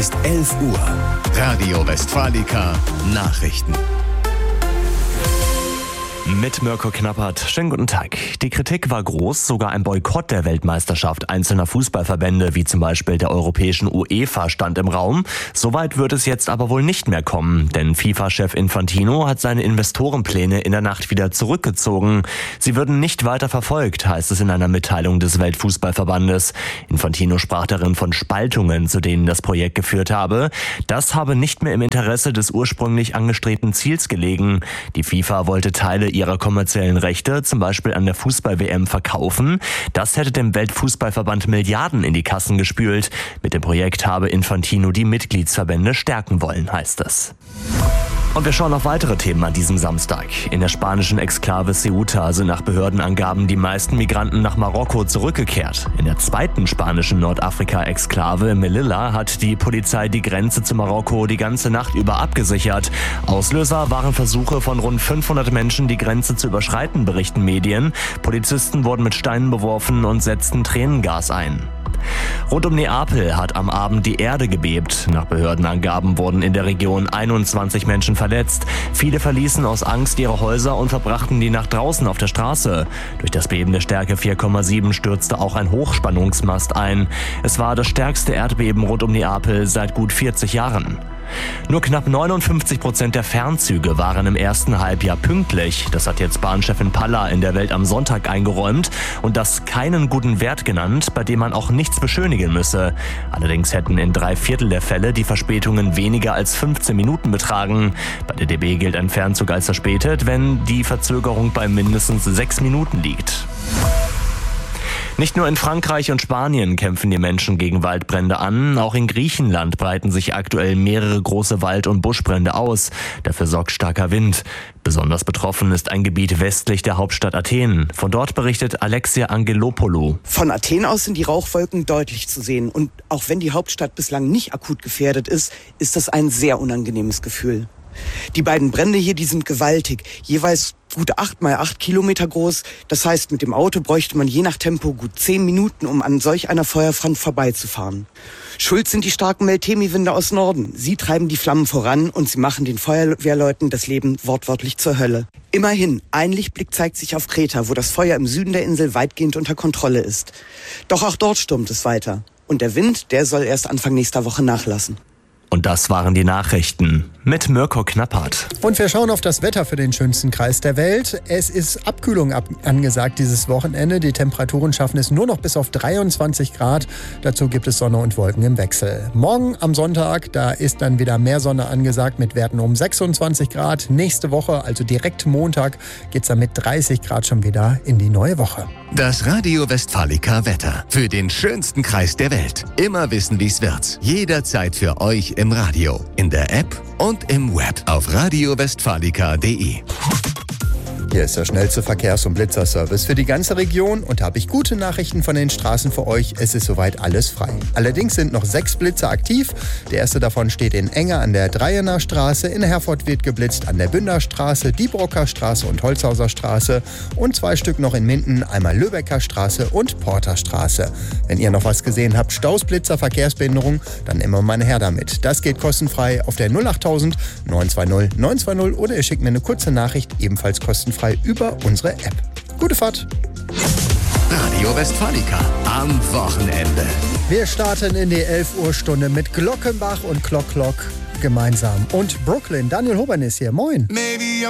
Ist 11 Uhr. Radio Westfalica Nachrichten. Mit Mirko Knappert. Schönen guten Tag. Die Kritik war groß, sogar ein Boykott der Weltmeisterschaft einzelner Fußballverbände, wie zum Beispiel der europäischen UEFA, stand im Raum. Soweit wird es jetzt aber wohl nicht mehr kommen, denn FIFA-Chef Infantino hat seine Investorenpläne in der Nacht wieder zurückgezogen. Sie würden nicht weiter verfolgt, heißt es in einer Mitteilung des Weltfußballverbandes. Infantino sprach darin von Spaltungen, zu denen das Projekt geführt habe. Das habe nicht mehr im Interesse des ursprünglich angestrebten Ziels gelegen. Die FIFA wollte Teile ihrer kommerziellen Rechte, zum Beispiel an der Fußball-WM, verkaufen. Das hätte dem Weltfußballverband Milliarden in die Kassen gespült. Mit dem Projekt habe Infantino die Mitgliedsverbände stärken wollen, heißt es. Und wir schauen auf weitere Themen an diesem Samstag. In der spanischen Exklave Ceuta sind nach Behördenangaben die meisten Migranten nach Marokko zurückgekehrt. In der zweiten spanischen Nordafrika-Exklave Melilla hat die Polizei die Grenze zu Marokko die ganze Nacht über abgesichert. Auslöser waren Versuche von rund 500 Menschen, die Grenze zu überschreiten, berichten Medien. Polizisten wurden mit Steinen beworfen und setzten Tränengas ein. Rund um Neapel hat am Abend die Erde gebebt. Nach Behördenangaben wurden in der Region 21 Menschen verletzt. Viele verließen aus Angst ihre Häuser und verbrachten die Nacht draußen auf der Straße. Durch das Beben der Stärke 4,7 stürzte auch ein Hochspannungsmast ein. Es war das stärkste Erdbeben rund um Neapel seit gut 40 Jahren. Nur knapp 59% der Fernzüge waren im ersten Halbjahr pünktlich. Das hat jetzt Bahnchefin Palla in der Welt am Sonntag eingeräumt und das keinen guten Wert genannt, bei dem man auch nichts beschönigen müsse. Allerdings hätten in 3/4 der Fälle die Verspätungen weniger als 15 Minuten betragen. Bei der DB gilt ein Fernzug als verspätet, wenn die Verzögerung bei mindestens 6 Minuten liegt. Nicht nur in Frankreich und Spanien kämpfen die Menschen gegen Waldbrände an, auch in Griechenland breiten sich aktuell mehrere große Wald- und Buschbrände aus. Dafür sorgt starker Wind. Besonders betroffen ist ein Gebiet westlich der Hauptstadt Athen. Von dort berichtet Alexia Angelopoulou. Von Athen aus sind die Rauchwolken deutlich zu sehen. Und auch wenn die Hauptstadt bislang nicht akut gefährdet ist, ist das ein sehr unangenehmes Gefühl. Die beiden Brände hier, die sind gewaltig, jeweils gut 8 mal 8 Kilometer groß. Das heißt, mit dem Auto bräuchte man je nach Tempo gut 10 Minuten, um an solch einer Feuerfront vorbeizufahren. Schuld sind die starken Meltemi-Winde aus Norden. Sie treiben die Flammen voran und sie machen den Feuerwehrleuten das Leben wortwörtlich zur Hölle. Immerhin, ein Lichtblick zeigt sich auf Kreta, wo das Feuer im Süden der Insel weitgehend unter Kontrolle ist. Doch auch dort stürmt es weiter. Und der Wind, der soll erst Anfang nächster Woche nachlassen. Und das waren die Nachrichten mit Mirko Knappert. Und wir schauen auf das Wetter für den schönsten Kreis der Welt. Es ist Abkühlung angesagt dieses Wochenende. Die Temperaturen schaffen es nur noch bis auf 23 Grad. Dazu gibt es Sonne und Wolken im Wechsel. Morgen am Sonntag, da ist dann wieder mehr Sonne angesagt mit Werten um 26 Grad. Nächste Woche, also direkt Montag, geht es dann mit 30 Grad schon wieder in die neue Woche. Das Radio Westfalica Wetter. Für den schönsten Kreis der Welt. Immer wissen, wie's wird. Jederzeit für euch im Radio, in der App und im Web auf radiowestfalica.de. Hier ist der schnellste Verkehrs- und Blitzerservice für die ganze Region und da habe ich gute Nachrichten von den Straßen für euch. Es ist soweit alles frei. Allerdings sind noch 6 Blitzer aktiv. Der erste davon steht in Enger an der Dreiener Straße. In Herford wird geblitzt an der Bünder Straße, Diebrocker Straße und Holzhauser Straße. Und 2 Stück noch in Minden, einmal Lübecker Straße und Porter Straße. Wenn ihr noch was gesehen habt, Staus, Blitzer, Verkehrsbehinderung, dann immer mal her damit. Das geht kostenfrei auf der 08000 920 920 oder ihr schickt mir eine kurze Nachricht, ebenfalls kostenfrei über unsere App. Gute Fahrt! Radio Westfalica am Wochenende. Wir starten in die 11 Uhr Stunde mit Glockenbach und Clock Clock gemeinsam. Und Brooklyn, Daniel Hobernis hier. Moin! Maybe